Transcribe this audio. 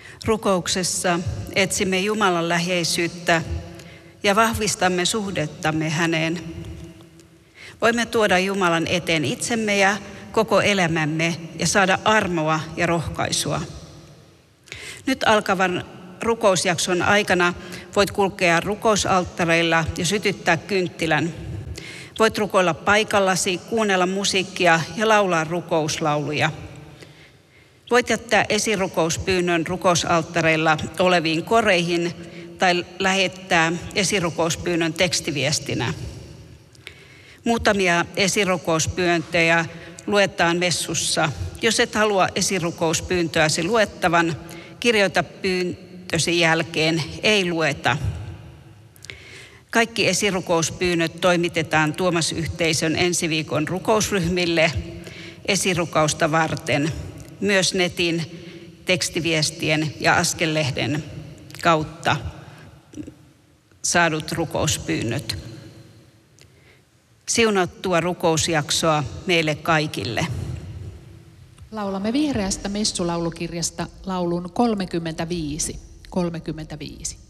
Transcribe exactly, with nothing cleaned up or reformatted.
Rukouksessa etsimme Jumalan läheisyyttä ja vahvistamme suhdettamme häneen. Voimme tuoda Jumalan eteen itsemme ja koko elämämme ja saada armoa ja rohkaisua. Nyt alkavan rukousjakson aikana voit kulkea rukousalttareilla ja sytyttää kynttilän. Voit rukoilla paikallasi, kuunnella musiikkia ja laulaa rukouslauluja. Voit jättää esirukouspyynnön rukousalttareilla oleviin koreihin tai lähettää esirukouspyynnön tekstiviestinä. Muutamia esirukouspyyntöjä luetaan messussa. Jos et halua esirukouspyyntöäsi luettavan, kirjoita pyyntösi jälkeen ei lueta. Kaikki esirukouspyynnöt toimitetaan Tuomas-yhteisön ensi viikon rukousryhmille esirukousta varten, myös netin, tekstiviestien ja askellehden kautta saadut rukouspyynnöt. Siunattua rukousjaksoa meille kaikille. Laulamme vihreästä messulaulukirjasta laulun kolmekymmentäviisi. kolmekymmentäviisi.